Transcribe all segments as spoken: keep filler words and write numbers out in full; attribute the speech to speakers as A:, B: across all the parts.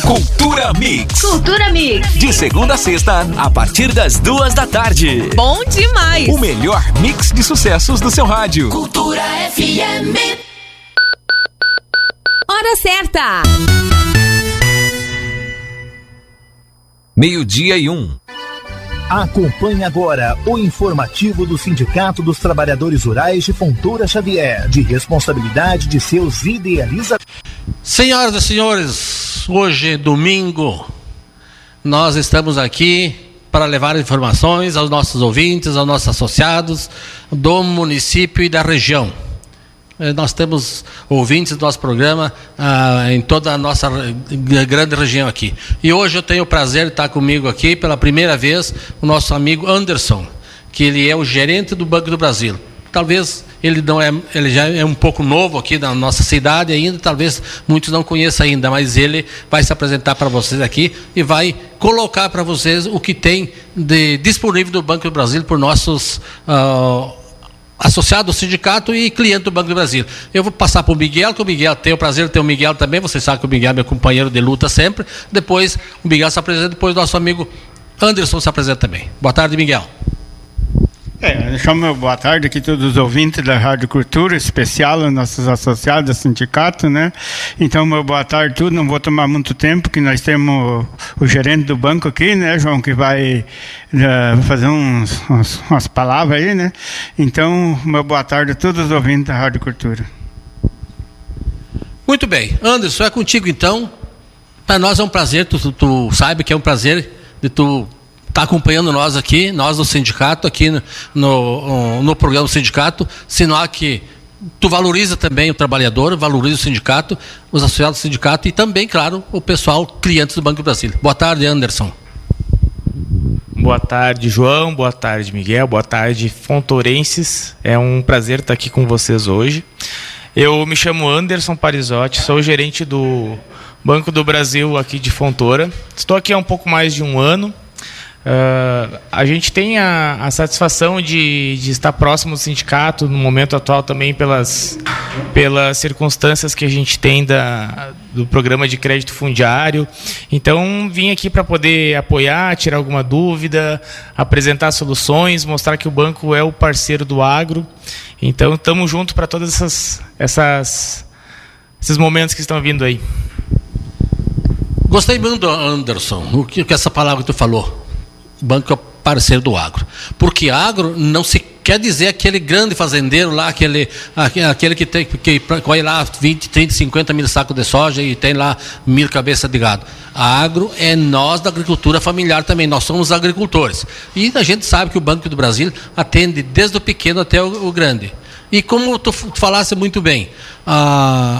A: Cultura Mix.
B: Cultura Mix.
A: De segunda a sexta, a partir das duas da tarde.
B: Bom demais.
A: O melhor mix de sucessos do seu rádio.
C: Cultura F M.
B: Hora certa.
A: Meio-dia e um.
D: Acompanhe agora o informativo do Sindicato dos Trabalhadores Rurais de Fontoura Xavier, de responsabilidade de seus idealizadores.
E: Senhoras e senhores, hoje, domingo, nós estamos aqui para levar informações aos nossos ouvintes, aos nossos associados do município e da região. Nós temos ouvintes do nosso programa ah, em toda a nossa grande região aqui. E hoje eu tenho o prazer de estar comigo aqui pela primeira vez o nosso amigo Anderson, que ele é o gerente do Banco do Brasil. Talvez ele não é, ele já é um pouco novo aqui na nossa cidade ainda, talvez muitos não conheçam ainda, mas ele vai se apresentar para vocês aqui e vai colocar para vocês o que tem de disponível do Banco do Brasil por nossos uh, associado ao sindicato e cliente do Banco do Brasil. Eu vou passar para o Miguel, que o Miguel tem o prazer de ter o Miguel também, você sabe que o Miguel é meu companheiro de luta sempre. Depois o Miguel se apresenta, depois o nosso amigo Anderson se apresenta também. Boa tarde, Miguel.
F: É, eu chamo boa tarde aqui todos os ouvintes da Rádio Cultura, especial, nossos associados ao sindicato, né? Então, meu boa tarde tudo, não vou tomar muito tempo, que nós temos o, o gerente do banco aqui, né, João, que vai uh, fazer uns, uns, umas palavras aí, né? Então, meu boa tarde a todos os ouvintes da Rádio Cultura.
E: Muito bem, Anderson, é contigo então. Para nós é um prazer, tu, tu, tu sabe que é um prazer de tu está acompanhando nós aqui, nós do sindicato, aqui no, no, no programa do sindicato, sinal que tu valoriza também o trabalhador, valoriza o sindicato, os associados do sindicato e também, claro, o pessoal, clientes do Banco do Brasil. Boa tarde, Anderson.
G: Boa tarde, João, boa tarde, Miguel, boa tarde, fontourenses. É um prazer estar aqui com vocês hoje. Eu me chamo Anderson Parizotti, sou o gerente do Banco do Brasil aqui de Fontoura. Estou aqui há um pouco mais de um ano. Uh, a gente tem a, a satisfação de, de estar próximo do sindicato no momento atual também pelas, pelas circunstâncias que a gente tem da, do programa de crédito fundiário. Então vim aqui para poder apoiar, tirar alguma dúvida, apresentar soluções, mostrar que o banco é o parceiro do agro. Então estamos juntos para todos essas, essas, esses momentos que estão vindo aí.
E: Gostei muito, Anderson, o que, que essa palavra que tu falou. O banco é parceiro do agro. Porque agro não se quer dizer aquele grande fazendeiro lá, aquele, aquele que tem que colhe lá vinte, trinta, cinquenta mil sacos de soja e tem lá mil cabeças de gado. A agro é nós da agricultura familiar também, nós somos agricultores. E a gente sabe que o Banco do Brasil atende desde o pequeno até o, o grande. E como tu falasse muito bem, a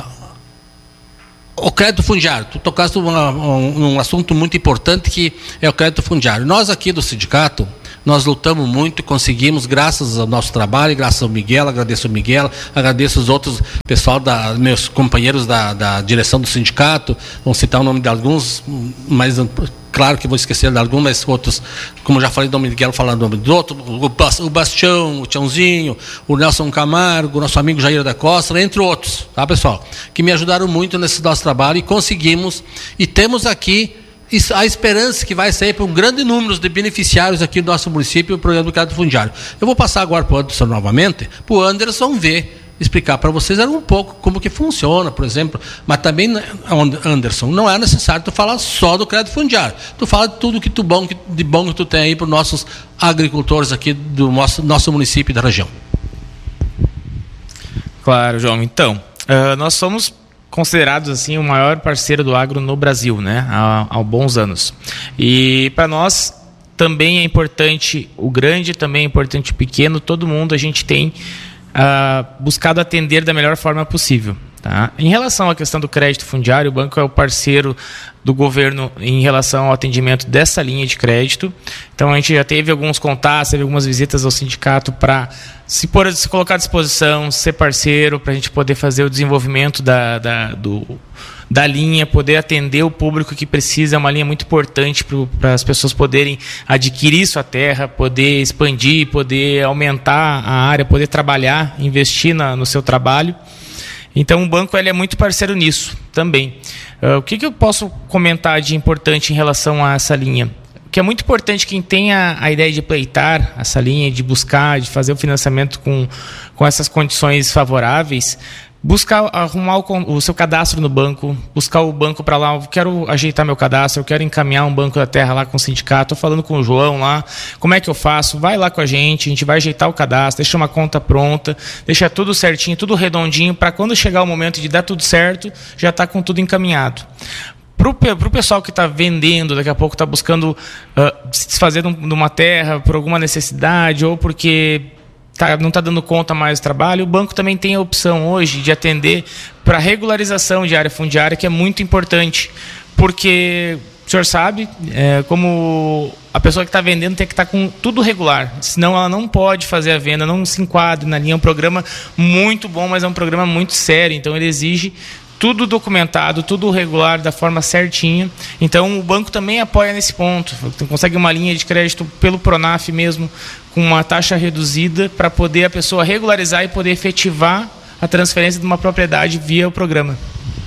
E: o crédito fundiário, tu tocaste um, um, um assunto muito importante que é o crédito fundiário. Nós aqui do sindicato, nós lutamos muito, conseguimos, graças ao nosso trabalho, graças ao Miguel, agradeço ao Miguel, agradeço os outros, pessoal, da, meus companheiros da, da direção do sindicato, vamos citar o nome de alguns, mas claro que vou esquecer de alguns, mas outros, como já falei do Miguel, falando do nome do outro, o Bastião, o Tiãozinho, o Nelson Camargo, o nosso amigo Jair da Costa, entre outros, tá, pessoal? Que me ajudaram muito nesse nosso trabalho e conseguimos, e temos aqui a esperança que vai sair para um grande número de beneficiários aqui do nosso município o programa do crédito fundiário. Eu vou passar agora para o Anderson novamente, para o Anderson ver, explicar para vocês um pouco como que funciona, por exemplo, mas também, Anderson, não é necessário tu falar só do crédito fundiário, tu fala de tudo que tu bom, de bom que tu tem aí para os nossos agricultores aqui do nosso, nosso município e da região.
G: Claro, João, então, uh, nós somos considerados assim o maior parceiro do agro no Brasil, né, há, há bons anos. E para nós também é importante o grande, também é importante o pequeno, todo mundo a gente tem uh, buscado atender da melhor forma possível. Tá? Em relação à questão do crédito fundiário, o banco é o parceiro do governo em relação ao atendimento dessa linha de crédito. Então a gente já teve alguns contatos, teve algumas visitas ao sindicato para se, por, se colocar à disposição, ser parceiro, para a gente poder fazer o desenvolvimento da, da, do, da linha, poder atender o público que precisa. É uma linha muito importante para as pessoas poderem adquirir sua terra, poder expandir, poder aumentar a área, poder trabalhar, investir na, no seu trabalho. Então o banco ele é muito parceiro nisso também. Uh, o que, que eu posso comentar de importante em relação a essa linha? Que é muito importante quem tenha a ideia de pleitar essa linha, de buscar, de fazer o financiamento com, com essas condições favoráveis, buscar arrumar o, o seu cadastro no banco, buscar o banco para lá, eu quero ajeitar meu cadastro, eu quero encaminhar um banco da terra lá com o sindicato, estou falando com o João lá, como é que eu faço? Vai lá com a gente, a gente vai ajeitar o cadastro, deixa uma conta pronta, deixa tudo certinho, tudo redondinho, para quando chegar o momento de dar tudo certo, já está com tudo encaminhado. Para o pessoal que está vendendo, daqui a pouco está buscando uh, se desfazer de uma terra por alguma necessidade ou porque tá, não está dando conta mais do trabalho, o banco também tem a opção hoje de atender para regularização de área fundiária, que é muito importante, porque o senhor sabe, é, como a pessoa que está vendendo tem que estar tá com tudo regular, senão ela não pode fazer a venda, não se enquadra na linha. É um programa muito bom, mas é um programa muito sério, então ele exige tudo documentado, tudo regular, da forma certinha. Então o banco também apoia nesse ponto. Você consegue uma linha de crédito pelo Pronaf mesmo, com uma taxa reduzida, para poder a pessoa regularizar e poder efetivar a transferência de uma propriedade via o programa.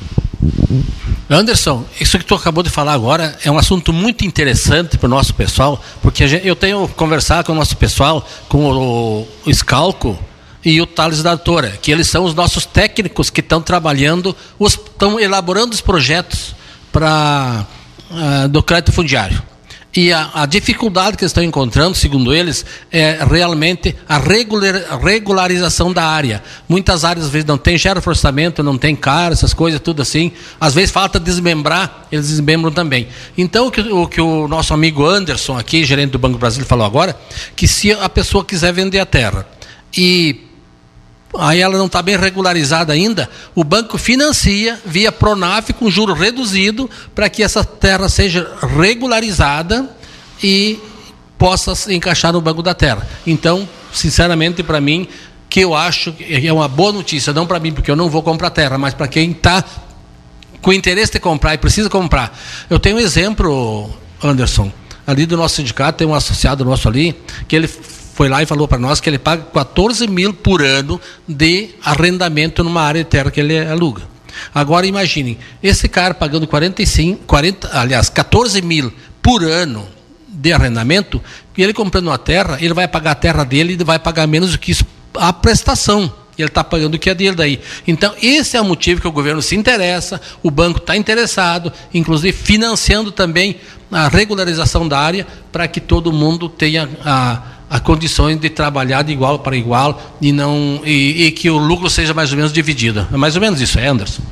E: Anderson, isso que tu acabou de falar agora é um assunto muito interessante para o nosso pessoal, porque a gente, eu tenho conversado com o nosso pessoal, com o, o Scalco e o Thales da Doutora, que eles são os nossos técnicos que estão trabalhando, os, estão elaborando os projetos para, uh, do crédito fundiário. E a, a dificuldade que eles estão encontrando, segundo eles, é realmente a regular, regularização da área. Muitas áreas, às vezes, não tem reforçamento, não tem cara, essas coisas, tudo assim. Às vezes, falta desmembrar, eles desmembram também. Então, o que o, que o nosso amigo Anderson, aqui, gerente do Banco do Brasil, falou agora, que se a pessoa quiser vender a terra e aí ela não está bem regularizada ainda, o banco financia via Pronaf com juro reduzido para que essa terra seja regularizada e possa se encaixar no Banco da Terra. Então, sinceramente, para mim, que eu acho que é uma boa notícia, não para mim, porque eu não vou comprar terra, mas para quem está com interesse de comprar e precisa comprar. Eu tenho um exemplo, Anderson, ali do nosso sindicato, tem um associado nosso ali, que ele foi lá e falou para nós que ele paga quatorze mil por ano de arrendamento numa área de terra que ele aluga. Agora imaginem, esse cara pagando quarenta e cinco, quarenta, aliás, quatorze mil por ano de arrendamento, e ele comprando uma terra, ele vai pagar a terra dele e vai pagar menos do que isso, a prestação. Ele está pagando o que é dele daí. Então, esse é o motivo que o governo se interessa, o banco está interessado, inclusive financiando também a regularização da área, para que todo mundo tenha a as condições de trabalhar de igual para igual e, não, e, e que o lucro seja mais ou menos dividido. É mais ou menos isso, é, Anderson?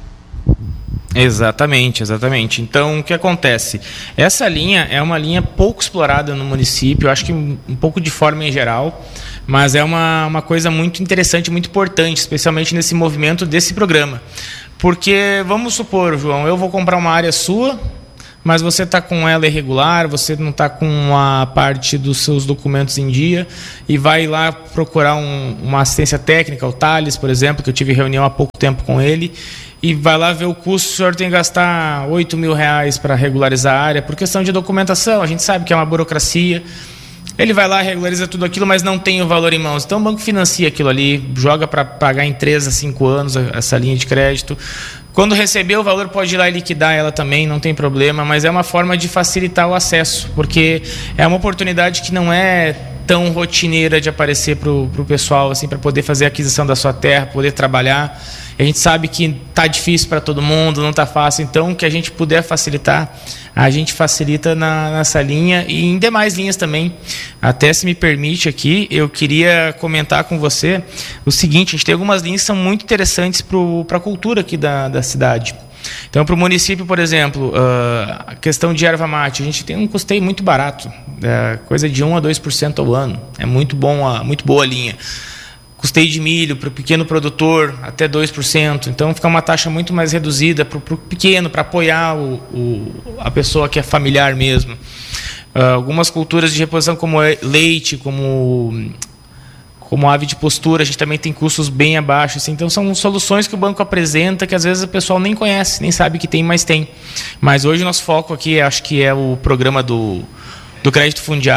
G: Exatamente, exatamente. Então, o que acontece? Essa linha é uma linha pouco explorada no município, eu acho que um pouco de forma em geral, mas é uma, uma coisa muito interessante, muito importante, especialmente nesse movimento desse programa. Porque, vamos supor, João, eu vou comprar uma área sua, mas você está com ela irregular, você não está com a parte dos seus documentos em dia e vai lá procurar um, uma assistência técnica, o Thales, por exemplo, que eu tive reunião há pouco tempo com ele, e vai lá ver o custo, o senhor tem que gastar oito mil reais para regularizar a área, por questão de documentação, a gente sabe que é uma burocracia. Ele vai lá, regulariza tudo aquilo, mas não tem o valor em mãos. Então o banco financia aquilo ali, joga para pagar em três a cinco anos essa linha de crédito. Quando receber o valor, pode ir lá e liquidar ela também, não tem problema, mas é uma forma de facilitar o acesso, porque é uma oportunidade que não é tão rotineira de aparecer para o pessoal, assim, para poder fazer a aquisição da sua terra, poder trabalhar. A gente sabe que está difícil para todo mundo, não está fácil, então o que a gente puder facilitar, a gente facilita na, nessa linha e em demais linhas também. Até se me permite aqui, eu queria comentar com você o seguinte: a gente tem algumas linhas que são muito interessantes para a cultura aqui da, da cidade. Então, para o município, por exemplo, uh, a questão de erva mate, a gente tem um custeio muito barato, é coisa de um a dois por cento ao ano, é muito, bom a, muito boa a linha. Custeio de milho para o pequeno produtor, até dois por cento. Então, fica uma taxa muito mais reduzida para o pequeno, para apoiar o, o, a pessoa que é familiar mesmo. Uh, algumas culturas de reposição, como leite, como, como ave de postura, a gente também tem custos bem abaixo. Assim. Então, são soluções que o banco apresenta que, às vezes, o pessoal nem conhece, nem sabe que tem, mas tem. Mas hoje o nosso foco aqui, acho que é o programa do... do crédito fundiário,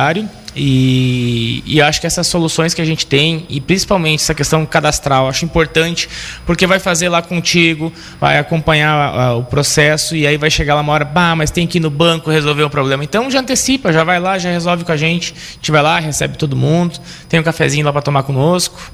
G: E, e acho que essas soluções que a gente tem, e principalmente essa questão cadastral, acho importante, porque vai fazer lá contigo, vai acompanhar a, o processo, e aí vai chegar lá uma hora, bah, mas tem que ir no banco resolver o problema. Então já antecipa, já vai lá, já resolve com a gente, a gente vai lá, recebe todo mundo, tem um cafezinho lá para tomar conosco.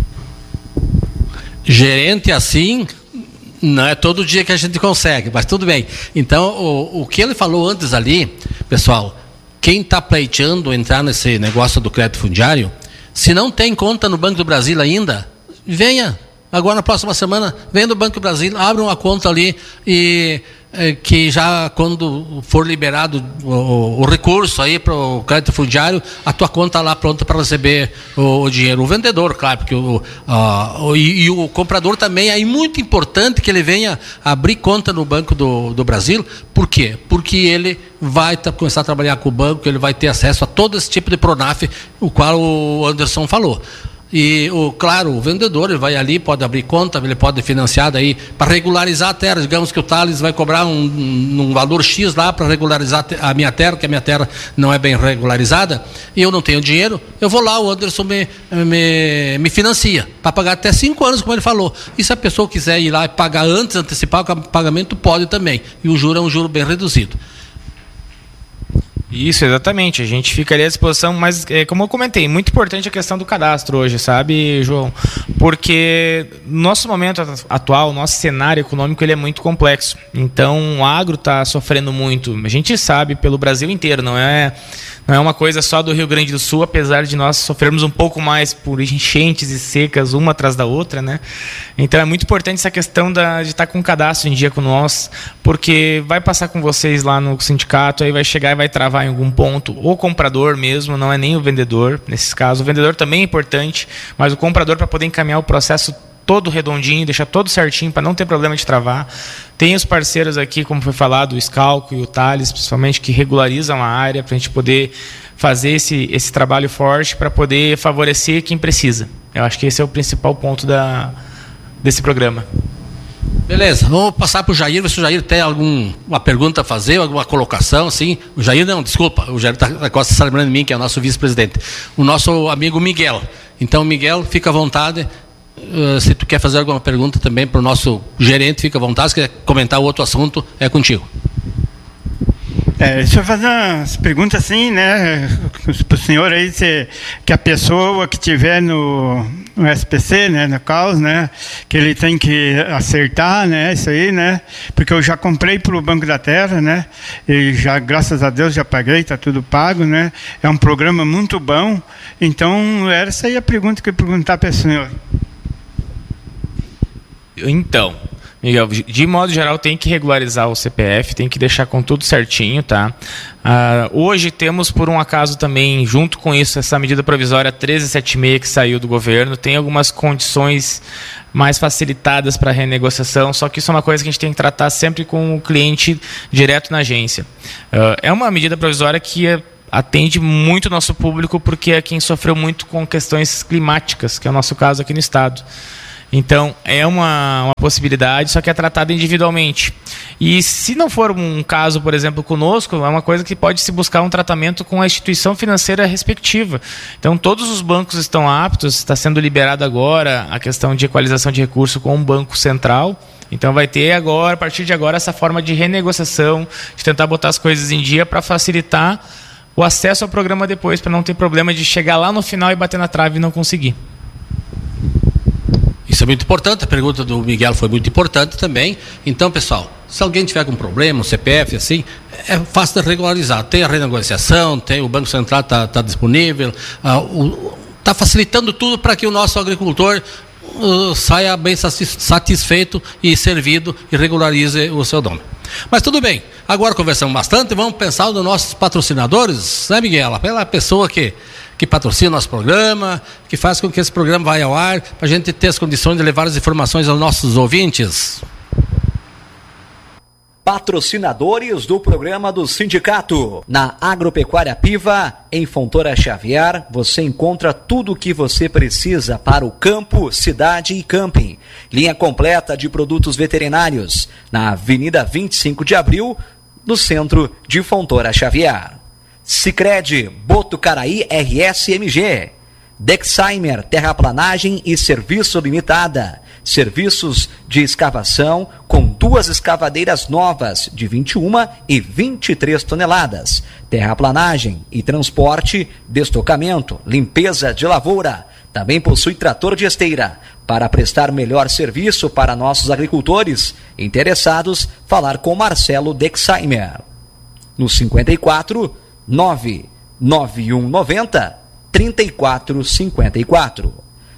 E: Gerente assim, não é todo dia que a gente consegue, mas tudo bem. Então, o, o que ele falou antes ali, pessoal, quem está pleiteando entrar nesse negócio do crédito fundiário, se não tem conta no Banco do Brasil ainda, venha. Agora, na próxima semana, venha do Banco do Brasil, abra uma conta ali e é, que já quando for liberado o, o recurso aí para o crédito fundiário, a tua conta lá pronta para receber o, o dinheiro. O vendedor, claro, porque o, a, o, e, e o comprador também, é muito importante que ele venha abrir conta no Banco do, do Brasil. Por quê? Porque ele vai tá, começar a trabalhar com o banco, ele vai ter acesso a todo esse tipo de Pronaf, o qual o Anderson falou. E, o, claro, o vendedor ele vai ali, pode abrir conta, ele pode financiar daí para regularizar a terra. Digamos que o Thales vai cobrar um, um, um valor X lá para regularizar a minha terra, que a minha terra não é bem regularizada, e eu não tenho dinheiro, eu vou lá, o Anderson me, me, me financia, para pagar até cinco anos, como ele falou. E se a pessoa quiser ir lá e pagar antes, antecipar o pagamento, pode também. E o juro é um juro bem reduzido.
G: Isso, exatamente, a gente ficaria à disposição, mas é, como eu comentei, muito importante a questão do cadastro hoje, sabe, João? Porque nosso momento atual, nosso cenário econômico, ele é muito complexo, então o agro está sofrendo muito, a gente sabe, pelo Brasil inteiro, não é, não é uma coisa só do Rio Grande do Sul, apesar de nós sofrermos um pouco mais por enchentes e secas, uma atrás da outra, né? Então é muito importante essa questão da, de estar com o cadastro em dia com nós, porque vai passar com vocês lá no sindicato, aí vai chegar e vai travar em algum ponto, o comprador mesmo, não é nem o vendedor, nesses casos, o vendedor também é importante, mas o comprador, para poder encaminhar o processo todo redondinho, deixar todo certinho, para não ter problema de travar. Tem os parceiros aqui, como foi falado, o Scalco e o Thales, principalmente, que regularizam a área, para a gente poder fazer esse, esse trabalho forte, para poder favorecer quem precisa. Eu acho que esse é o principal ponto da, desse programa.
E: Beleza, vamos passar para o Jair, ver se o Jair tem alguma pergunta a fazer, alguma colocação, assim. O Jair não, desculpa, o Jair está se lembrando de mim, que é o nosso vice-presidente. O nosso amigo Miguel. Então, Miguel, fica à vontade. Uh, se tu quer fazer alguma pergunta também para o nosso gerente, fica à vontade. Se quer comentar outro assunto, é contigo.
F: É, deixa eu fazer umas perguntas assim, né, para o senhor aí, se, que a pessoa que estiver no, no S P C, né, no caos, né, que ele tem que acertar, né, isso aí, né, porque eu já comprei para o Banco da Terra, né, e já, graças a Deus, já paguei, está tudo pago, né, é um programa muito bom, então, essa aí é a pergunta que eu ia perguntar para o senhor.
G: Então, Miguel, de modo geral tem que regularizar o C P F, tem que deixar com tudo certinho, tá? Uh, hoje temos, por um acaso também, junto com isso, essa medida provisória treze setenta e seis que saiu do governo, tem algumas condições mais facilitadas para renegociação, só que isso é uma coisa que a gente tem que tratar sempre com o cliente direto na agência. Uh, é uma medida provisória que é atende muito o nosso público, porque é quem sofreu muito com questões climáticas, que é o nosso caso aqui no estado. Então, é uma, uma possibilidade, só que é tratada individualmente. E se não for um caso, por exemplo, conosco, é uma coisa que pode se buscar um tratamento com a instituição financeira respectiva. Então, todos os bancos estão aptos, está sendo liberado agora a questão de equalização de recurso com um banco central. Então, vai ter agora, a partir de agora, essa forma de renegociação, de tentar botar as coisas em dia para facilitar o acesso ao programa depois, para não ter problema de chegar lá no final e bater na trave e não conseguir.
E: Isso é muito importante, a pergunta do Miguel foi muito importante também. Então, pessoal, se alguém tiver com problema, um C P F, assim, é fácil de regularizar. Tem a renegociação, tem o Banco Central está tá disponível, está uh, facilitando tudo para que o nosso agricultor uh, saia bem satisfeito e servido e regularize o seu nome. Mas tudo bem, agora conversamos bastante, vamos pensar nos nossos patrocinadores, né, Miguel? Aquela pessoa que... que patrocina o nosso programa, que faz com que esse programa vá ao ar, para a gente ter as condições de levar as informações aos nossos ouvintes.
H: Patrocinadores do programa do Sindicato. Na Agropecuária Piva, em Fontoura Xavier, você encontra tudo o que você precisa para o campo, cidade e camping. Linha completa de produtos veterinários, na Avenida vinte e cinco de abril, no centro de Fontoura Xavier. Sicredi, Botucaraí R S M G. Dexheimer, terraplanagem e serviço limitada. Serviços de escavação com duas escavadeiras novas de vinte e uma e vinte e três toneladas. Terraplanagem e transporte, destocamento, limpeza de lavoura. Também possui trator de esteira. Para prestar melhor serviço para nossos agricultores interessados, falar com Marcelo Dexheimer. No cinquenta e quatro, nove nove um noventa, trinta e quatro cinquenta e quatro.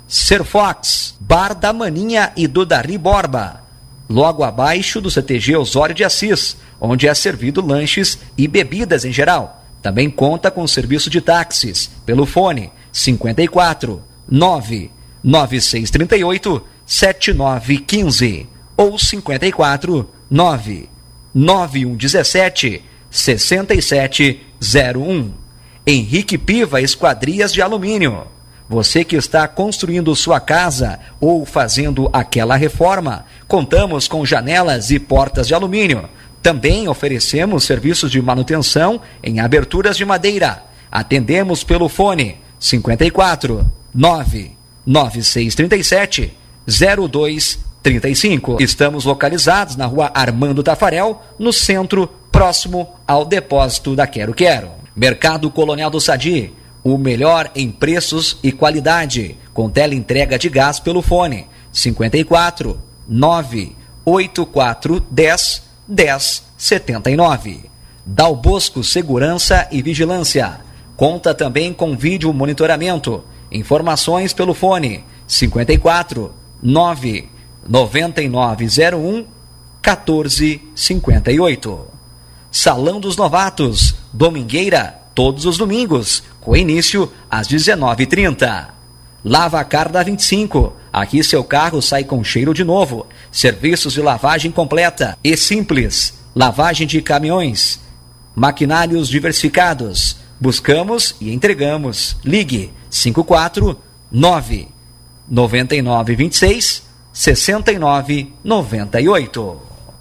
H: Serfox, Bar da Maninha e do Dari Borba, logo abaixo do C T G Osório de Assis, onde é servido lanches e bebidas em geral. Também conta com serviço de táxis, pelo fone cinquenta e quatro, nove nove seis três oito, sete nove um cinco ou cinquenta e quatro, nove nove um um sete, seis sete zero um. Henrique Piva Esquadrias de Alumínio. Você que está construindo sua casa ou fazendo aquela reforma, contamos com janelas e portas de alumínio. Também oferecemos serviços de manutenção em aberturas de madeira. Atendemos pelo fone cinquenta e quatro, nove nove seis três sete, zero dois três cinco. Estamos localizados na rua Armando Tafarel, no centro, próximo ao depósito da Quero Quero. Mercado Colonial do Sadi, o melhor em preços e qualidade, com teleentrega de gás pelo fone cinquenta e quatro, nove oito quatro um zero, um zero sete nove. Dal Bosco Segurança e Vigilância, conta também com vídeo monitoramento. Informações pelo fone cinquenta e quatro, nove nove nove zero um, um quatro cinco oito. Salão dos Novatos, Domingueira, todos os domingos, com início às dezenove e trinta. Lavacar da vinte e cinco, aqui seu carro sai com cheiro de novo. Serviços de lavagem completa e simples, lavagem de caminhões, maquinários diversificados. Buscamos e entregamos. Ligue cinquenta e quatro, nove nove nove dois seis, seis nove nove oito.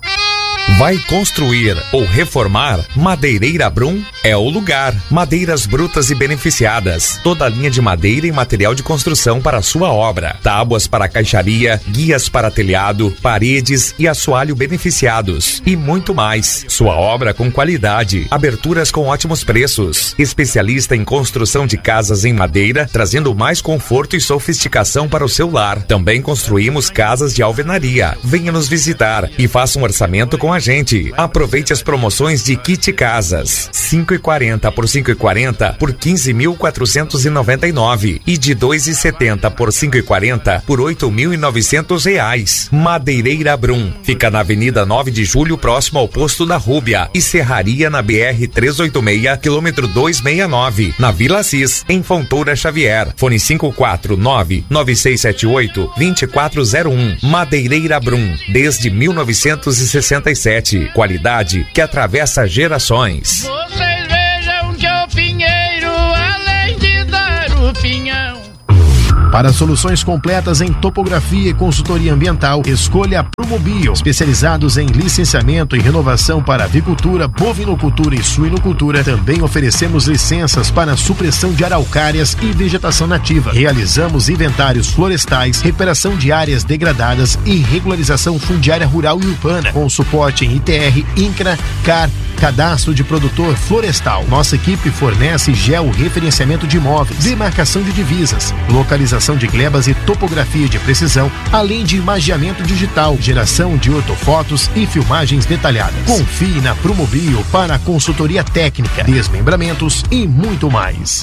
I: Vai construir ou reformar? Madeireira Brum é o lugar. Madeiras brutas e beneficiadas. Toda a linha de madeira e material de construção para a sua obra. Tábuas para caixaria, guias para telhado, paredes e assoalho beneficiados. E muito mais. Sua obra com qualidade. Aberturas com ótimos preços. Especialista em construção de casas em madeira, trazendo mais conforto e sofisticação para o seu lar. Também construímos casas de alvenaria. Venha nos visitar e faça um orçamento com a gente. Aproveite as promoções de kit casas cinco e quarenta por cinco e quarenta por quinze mil quatrocentos e noventa e nove e de dois e setenta por cinco e quarenta por oito mil e novecentos reais. Madeireira Brum fica na Avenida nove de Julho, próximo ao posto da Rúbia, e Serraria na B R trezentos e oitenta e seis, quilômetro duzentos e sessenta e nove, na Vila Assis, em Fontoura Xavier. Fone cinco quatro nove nove seis sete oito dois quatro zero um. Madeireira Brum, desde mil novecentos e sessenta e sete. Qualidade que atravessa gerações.
J: Vocês vejam que o pinheiro, além de dar o pinhão.
D: Para soluções completas em topografia e consultoria ambiental, escolha a Promobio, especializados em licenciamento e renovação para avicultura, bovinocultura e suinocultura. Também oferecemos licenças para supressão de araucárias e vegetação nativa. Realizamos inventários florestais, recuperação de áreas degradadas e regularização fundiária rural e urbana, com suporte em I T R, INCRA, C A R, cadastro de produtor florestal. Nossa equipe fornece georreferenciamento de imóveis, demarcação de divisas, localização de glebas e topografia de precisão, além de imageamento digital, geração de ortofotos e filmagens detalhadas. Confie na Promobio para consultoria técnica, desmembramentos e muito mais.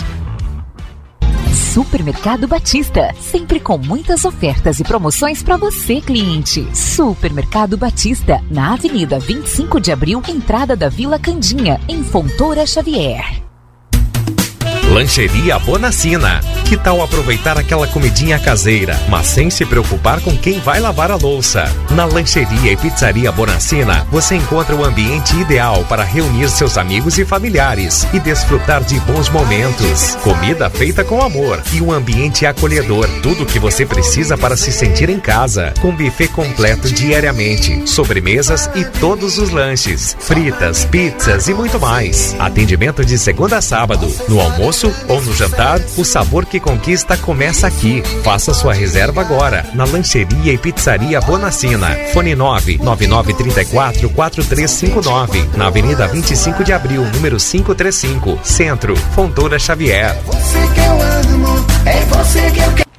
K: Supermercado Batista, sempre com muitas ofertas e promoções para você, cliente. Supermercado Batista, na Avenida vinte e cinco de abril, entrada da Vila Candinha, em Fontoura Xavier.
I: Lancheria Bonacina. Que tal aproveitar aquela comidinha caseira, mas sem se preocupar com quem vai lavar a louça? Na Lancheria e Pizzaria Bonacina, você encontra o ambiente ideal para reunir seus amigos e familiares e desfrutar de bons momentos. Comida feita com amor e um ambiente acolhedor. Tudo o que você precisa para se sentir em casa. Com buffet completo diariamente, sobremesas e todos os lanches, fritas, pizzas e muito mais. Atendimento de segunda a sábado. No almoço ou no jantar, o sabor que conquista começa aqui. Faça sua reserva agora na Lancheria e Pizzaria Bonacina. Fone nove nove nove três quatro quatro três cinco nove, na Avenida vinte e cinco de abril, número quinhentos e trinta e cinco, Centro, Fontoura Xavier.
C: Você que eu amo, é você que eu quero.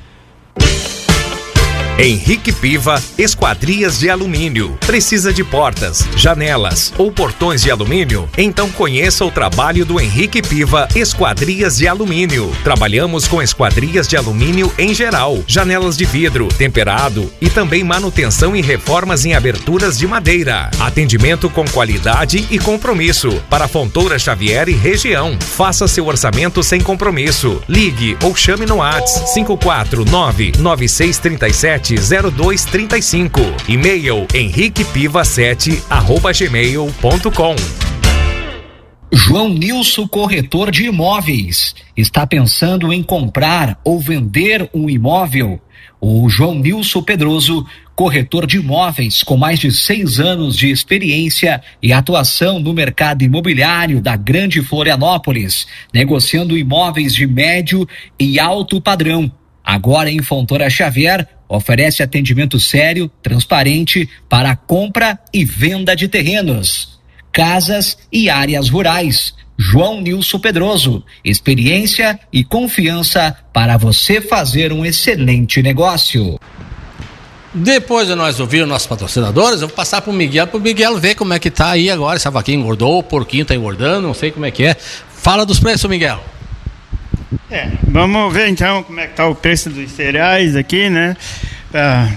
I: Henrique Piva, Esquadrias de Alumínio. Precisa de portas, janelas ou portões de alumínio? Então conheça o trabalho do Henrique Piva, Esquadrias de Alumínio. Trabalhamos com esquadrias de alumínio em geral, janelas de vidro, temperado e também manutenção e reformas em aberturas de madeira. Atendimento com qualidade e compromisso para Fontoura Xavier e região. Faça seu orçamento sem compromisso. Ligue ou chame no WhatsApp cinco quatro nove nove seis três sete zero dois três cinco. E-mail henriquepiva sete arroba gmail ponto com.
L: João Nilson, corretor de imóveis. Está pensando em comprar ou vender um imóvel? O João Nilson Pedroso, corretor de imóveis com mais de seis anos de experiência e atuação no mercado imobiliário da Grande Florianópolis, negociando imóveis de médio e alto padrão. Agora em Fontoura Xavier, oferece atendimento sério, transparente para a compra e venda de terrenos, casas e áreas rurais. João Nilson Pedroso, experiência e confiança para você fazer um excelente negócio.
E: Depois de nós ouvir os nossos patrocinadores, eu vou passar para o Miguel, para o Miguel ver como é que tá aí agora, se a vaquinha engordou, o porquinho tá engordando, não sei como é que é. Fala dos preços, Miguel.
F: É, vamos ver então como é que está o preço dos cereais aqui, né? Para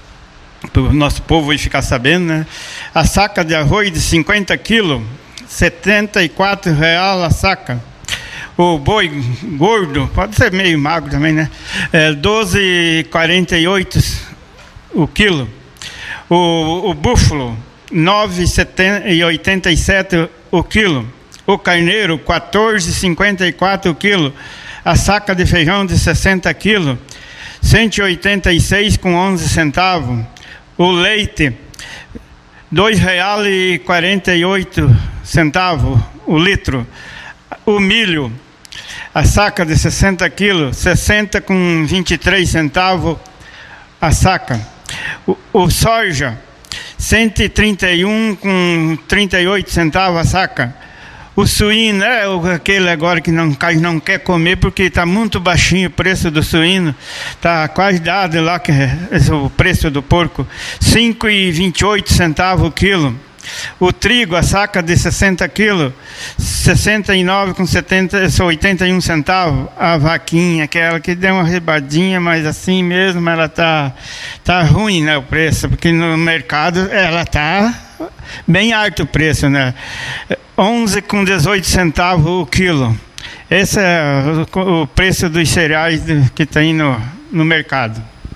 F: o nosso povo aí ficar sabendo, né? A saca de arroz de cinquenta quilos, setenta e quatro reais a saca. O boi gordo, pode ser meio magro também, né? É doze e quarenta e oito o quilo. O, o búfalo, nove e oitenta e sete o quilo. O carneiro, quatorze e cinquenta e quatro o quilo. A saca de feijão de sessenta quilos, cento e oitenta e seis com onze centavos. O leite, dois reais e quarenta e oito centavos o litro. O milho, a saca de sessenta quilos, sessenta com vinte e três centavos a saca. O, o soja, cento e trinta e um com trinta e oito centavos a saca. O suíno, é aquele agora que não, não quer comer porque está muito baixinho o preço do suíno, está quase dado lá que é o preço do porco, cinco e vinte e oito centavos o quilo. O trigo, a saca de sessenta quilos, sessenta e nove com oitenta e um centavos. A vaquinha, aquela que deu uma rebadinha, mas assim mesmo ela tá, tá ruim, né, o preço, porque no mercado ela tá bem alto o preço, né? onze com dezoito centavos o quilo. Esse é o, o preço dos cereais que tem no, no mercado.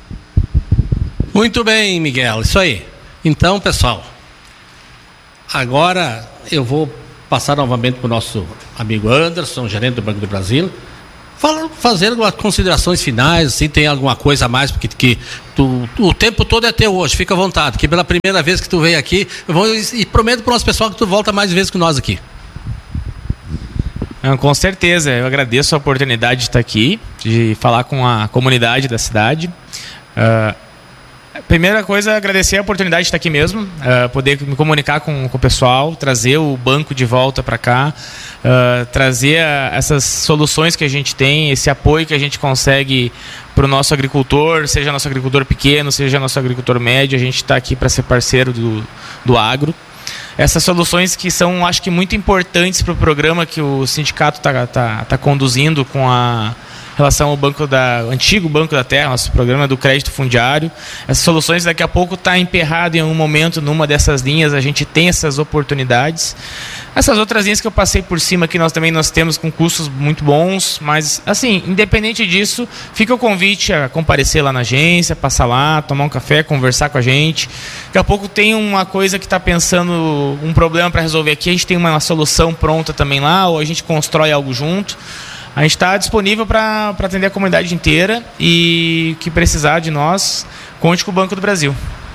E: Muito bem, Miguel, isso aí. Então, pessoal, agora eu vou passar novamente para o nosso amigo Anderson, gerente do Banco do Brasil, fala, fazer algumas considerações finais, se tem alguma coisa a mais, porque que tu, o tempo todo é teu hoje, fica à vontade, que pela primeira vez que tu veio aqui, eu vou, e prometo para o nosso pessoal que tu volta mais vezes que nós aqui.
G: Com certeza, eu agradeço a oportunidade de estar aqui, de falar com a comunidade da cidade. Uh, Primeira coisa, agradecer a oportunidade de estar aqui mesmo, uh, poder me comunicar com, com o pessoal, trazer o banco de volta para cá, uh, trazer a, essas soluções que a gente tem, esse apoio que a gente consegue para o nosso agricultor, seja nosso agricultor pequeno, seja nosso agricultor médio, a gente está aqui para ser parceiro do, do agro. Essas soluções que são, acho que, muito importantes para o programa que o sindicato está tá, tá conduzindo com a relação ao banco da, antigo Banco da Terra, nosso programa do crédito fundiário. Essas soluções daqui a pouco está emperrado em um momento numa dessas linhas, a gente tem essas oportunidades. Essas outras linhas que eu passei por cima aqui, nós também nós temos com custos muito bons, mas assim, independente disso, fica o convite a comparecer lá na agência, passar lá, tomar um café, conversar com a gente. Daqui a pouco tem uma coisa que está pensando, um problema para resolver aqui, a gente tem uma solução pronta também lá, ou a gente constrói algo junto. A gente está disponível para atender a comunidade inteira e que precisar de nós, conte com o Banco do Brasil.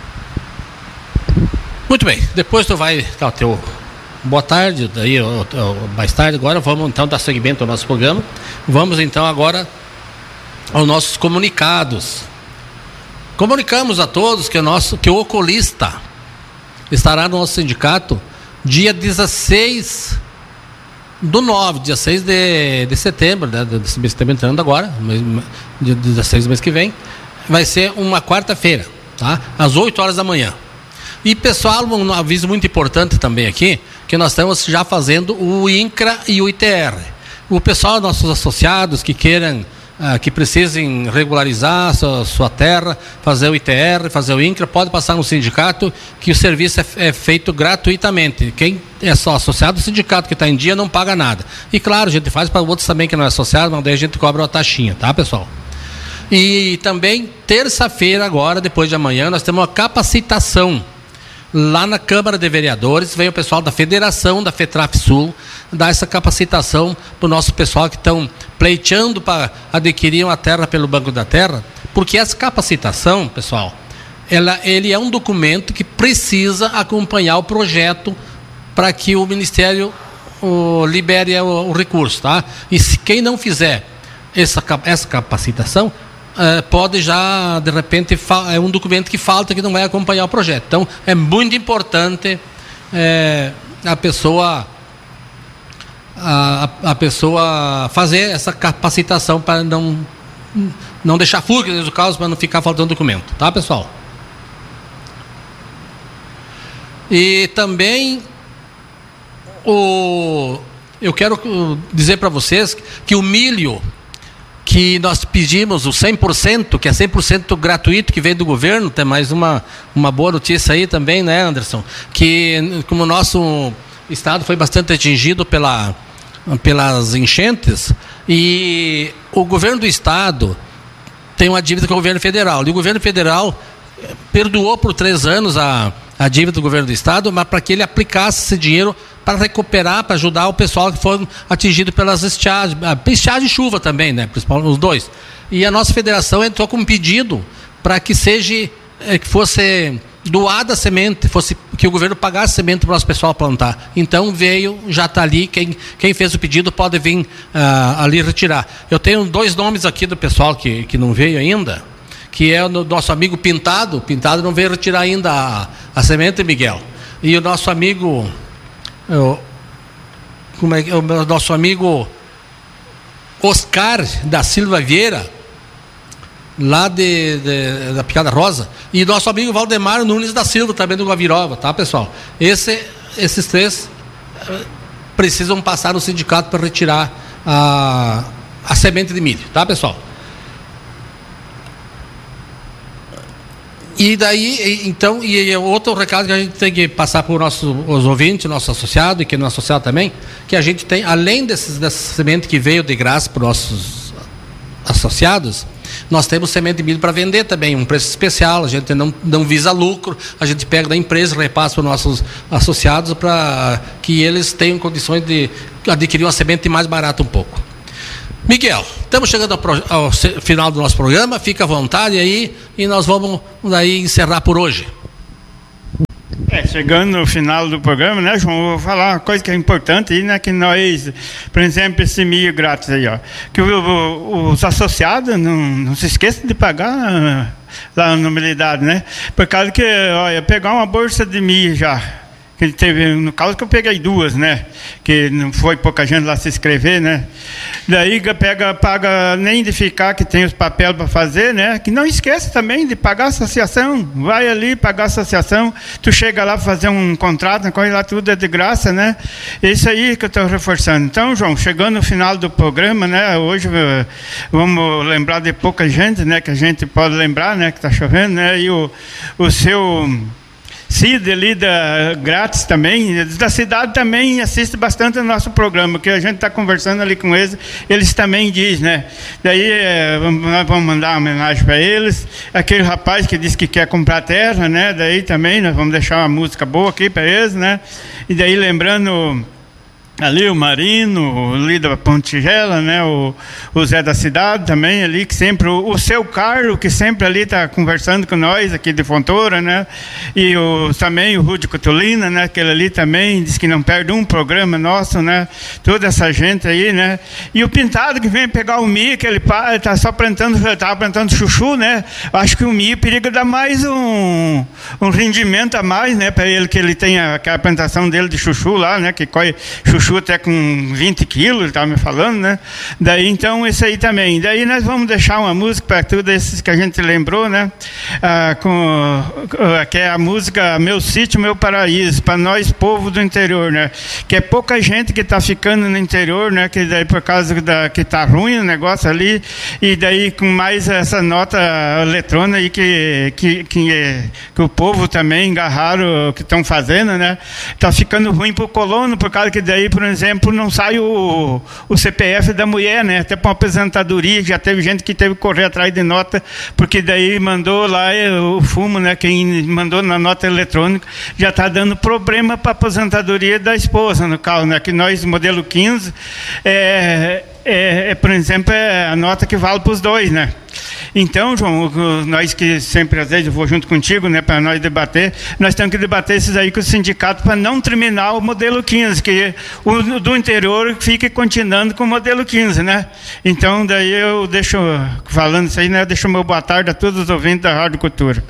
E: Muito bem, depois tu vai dar o teu boa tarde, daí mais tarde agora vamos então dar seguimento ao nosso programa. Vamos então agora aos nossos comunicados. Comunicamos a todos que o nosso que o oculista estará no nosso sindicato dia dezesseis do nove, dia seis de, de setembro, né, desse mês que está entrando agora, dia dezesseis do mês que vem, vai ser uma quarta-feira, tá? Às oito horas da manhã. E pessoal, um aviso muito importante também aqui, que nós estamos já fazendo o INCRA e o I T R. O pessoal, nossos associados que queiram, uh, que precisem regularizar sua, sua terra, fazer o I T R, fazer o INCRA, pode passar no sindicato, que o serviço é, é feito gratuitamente. Quem é só associado ao sindicato que está em dia não paga nada. E claro, a gente faz para outros também que não é associado, mas daí a gente cobra uma taxinha, tá, pessoal? E também, terça-feira agora, depois de amanhã, nós temos uma capacitação lá na Câmara de Vereadores. Veio o pessoal da Federação da FETRAF Sul dar essa capacitação para o nosso pessoal que estão pleiteando para adquirir uma terra pelo Banco da Terra, porque essa capacitação, pessoal, ela, ele é um documento que precisa acompanhar o projeto para que o Ministério o, libere o, o recurso, tá? E se quem não fizer essa, essa capacitação, Uh, pode já, de repente, é um documento que falta, que não vai acompanhar o projeto. Então, é muito importante é, a pessoa a, a pessoa fazer essa capacitação para não, não deixar fúria no caso, para não ficar faltando documento, tá, pessoal? E também o, eu quero dizer para vocês que o milho que nós pedimos, o cem por cento, que é cem por cento gratuito, que veio do governo, tem mais uma, uma boa notícia aí também, né, Anderson? Que como o nosso estado foi bastante atingido pela, pelas enchentes, e o governo do estado tem uma dívida com o governo federal, e o governo federal perdoou por três anos a, a dívida do governo do estado, mas para que ele aplicasse esse dinheiro para recuperar, para ajudar o pessoal que foi atingido pelas estiagens, estiagem e chuva também, né, principalmente os dois. E a nossa federação entrou com um pedido para que seja, que fosse doada a semente, fosse, que o governo pagasse semente para o nosso pessoal plantar. Então veio, já está ali, quem, quem fez o pedido pode vir uh, ali retirar. Eu tenho dois nomes aqui do pessoal que, que não veio ainda, que é o nosso amigo Pintado. O Pintado não veio retirar ainda a, a semente, Miguel. E o nosso amigo... Eu, como é, o nosso amigo Oscar da Silva Vieira, lá de, de, da Picada Rosa, e nosso amigo Valdemar Nunes da Silva, também do Guavirova, tá, pessoal? Esse, esses três uh, precisam passar no sindicato para retirar a, a semente de milho, tá, pessoal? E daí, então, e outro recado que a gente tem que passar para os nossos ouvintes, nosso associado, e que não é associado também, que a gente tem, além desses, dessa semente que veio de graça para os nossos associados, nós temos semente de milho para vender também, um preço especial. A gente não, não visa lucro, a gente pega da empresa, repassa para os nossos associados para que eles tenham condições de adquirir uma semente mais barata um pouco. Miguel, estamos chegando ao, pro, ao final do nosso programa, fica à vontade aí e nós vamos daí encerrar por hoje.
F: É, chegando no final do programa, né, João, vou falar uma coisa que é importante aí, né, que nós, por exemplo, esse milho grátis aí, ó, que o, o, os associados não, não se esqueçam de pagar lá na nominalidade, né, por causa que, olha, pegar uma bolsa de milho já, que teve, no caso que eu peguei duas, né? Que não foi pouca gente lá se inscrever, né? Daí pega, paga nem de ficar, que tem os papéis para fazer, né? Que não esqueça também de pagar a associação. Vai ali pagar a associação, tu chega lá para fazer um contrato, coisa lá tudo é de graça, né? Isso aí que eu estou reforçando. Então, João, chegando no final do programa, né? Hoje vamos lembrar de pouca gente, né? Que a gente pode lembrar, né? Que está chovendo, né? E o, o seu Cid ali da grátis também, da cidade também assiste bastante o nosso programa, que a gente está conversando ali com eles, eles também dizem, né? Daí é, nós vamos mandar uma homenagem para eles. Aquele rapaz que disse que quer comprar terra, né? Daí também nós vamos deixar uma música boa aqui para eles, né? E daí lembrando ali o Marino, ali da Pontigela, né? O, o Zé da Cidade também ali, que sempre, o, o seu Carlos, que sempre ali está conversando com nós aqui de Fontoura, né? E o, também o Rude Cotolina, né? Aquele ali também diz que não perde um programa nosso, né? Toda essa gente aí, né? E o Pintado que vem pegar o milho, que ele está só plantando, estava plantando chuchu, né? Acho que o milho periga dar mais um, um rendimento a mais, né? Para ele, que ele tem aquela plantação dele de chuchu lá, né? Que colhe chuchu até com vinte quilos, ele estava me falando, né? Daí, então, esse aí também. Daí nós vamos deixar uma música para tudo esses que a gente lembrou, né? Ah, com, que é a música Meu Sítio, Meu Paraíso, para nós, povo do interior, né? Que é pouca gente que está ficando no interior, né? Que daí, por causa da, que está ruim o negócio ali, e daí com mais essa nota eletrônica aí que, que, que, é, que o povo também engarraram, que estão fazendo, né? Está ficando ruim para o colono, por causa que daí, por exemplo, não sai o, o C P F da mulher, né? Até para uma aposentadoria, já teve gente que teve que correr atrás de nota, porque daí mandou lá o fumo, né? Quem mandou na nota eletrônica já está dando problema para a aposentadoria da esposa, no caso, né? Que nós, modelo quinze, é, é, é, por exemplo, é a nota que vale para os dois, né? Então, João, nós que sempre, às vezes, eu vou junto contigo, né, para nós debater, nós temos que debater esses aí com o sindicato para não terminar o modelo quinze, que o do interior fique continuando com o modelo quinze, né? Então, daí eu deixo, falando isso aí, né, eu deixo meu boa tarde a todos os ouvintes da Rádio Cultura.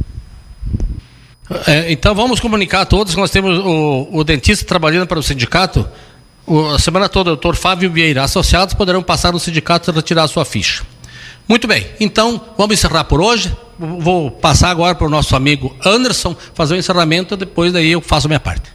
E: É, então, vamos comunicar a todos que nós temos o, o dentista trabalhando para o sindicato, o, a semana toda, o doutor Fábio Vieira. Associados poderão passar no sindicato para retirar a sua ficha. Muito bem, então vamos encerrar por hoje. Vou passar agora para o nosso amigo Anderson fazer o encerramento, depois daí eu faço a minha parte.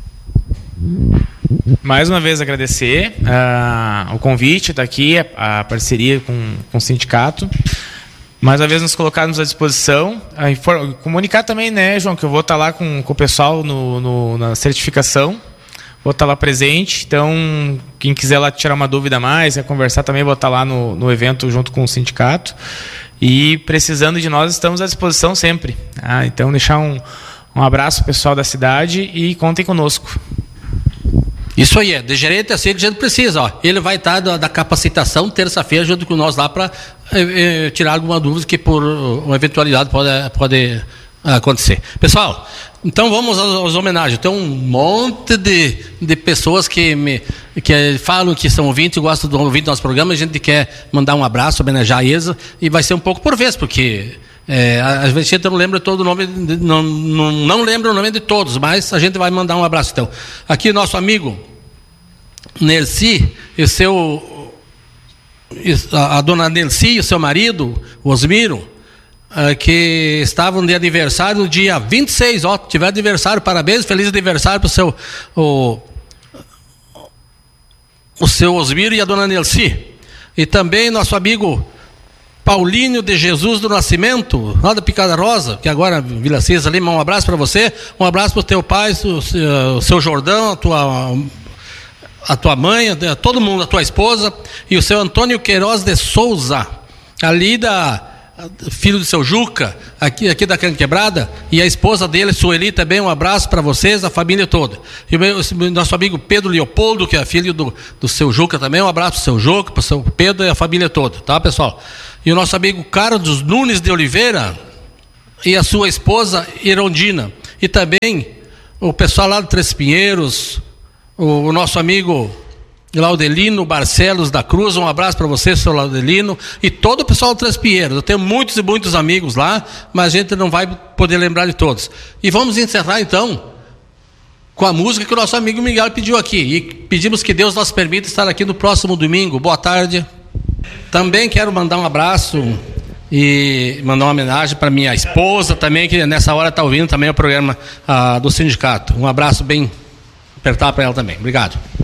G: Mais uma vez agradecer uh, o convite daqui, a, a parceria com, com o sindicato. Mais uma vez nos colocarmos à disposição. A inform... Comunicar também, né, João, que eu vou estar lá com, com o pessoal no, no, na certificação. Vou estar lá presente, então quem quiser lá tirar uma dúvida a mais, quer conversar também, vou estar lá no, no evento junto com o sindicato. E precisando de nós, estamos à disposição sempre. Ah, então deixar um, um abraço pessoal da cidade e contem conosco.
E: Isso aí, é de gerente assim que a gente precisa, ó. Ele vai estar da, da capacitação terça-feira junto com nós lá para eh, tirar alguma dúvida que por uma eventualidade pode, pode acontecer. Pessoal, então vamos às, às homenagens. Tem um monte de, de pessoas que, me, que falam que são ouvintes e gostam do ouvir do nosso programa. A gente quer mandar um abraço, homenagear eles, e vai ser um pouco por vez, porque é, às vezes a gente não lembra todo o nome, de, não, não, não lembra o nome de todos, mas a gente vai mandar um abraço. Então, aqui nosso amigo Nerci e seu, a, a dona Nerci e o seu marido, Osmiro, que estavam de aniversário no dia vinte e seis, ó, tiver aniversário, parabéns, feliz aniversário para o seu o, o seu Osmiro e a dona Nelci. E também nosso amigo Paulinho de Jesus do Nascimento, lá da Picada Rosa, que agora Vila Cisa Lima, um abraço para você, um abraço para o teu pai, o, o seu Jordão, a tua, a tua mãe, a todo mundo, a tua esposa, e o seu Antônio Queiroz de Souza, ali da filho do seu Juca, aqui, aqui da Canquebrada, e a esposa dele, Sueli, também um abraço para vocês, a família toda. E o meu, nosso amigo Pedro Leopoldo, que é filho do, do seu Juca também, um abraço para o seu Juca, para o seu Pedro e a família toda, tá, pessoal? E o nosso amigo Carlos Nunes de Oliveira e a sua esposa Irondina. E também o pessoal lá do Três Pinheiros, o, o nosso amigo Laudelino Barcelos da Cruz, um abraço para você, seu Laudelino, e todo o pessoal do Três Pinheiros. Eu tenho muitos e muitos amigos lá, mas a gente não vai poder lembrar de todos. E vamos encerrar então com a música que o nosso amigo Miguel pediu aqui. E pedimos que Deus nos permita estar aqui no próximo domingo. Boa tarde. Também quero mandar um abraço e mandar uma homenagem para minha esposa também, que nessa hora está ouvindo também o programa ah, do sindicato. Um abraço bem apertado para ela também. Obrigado.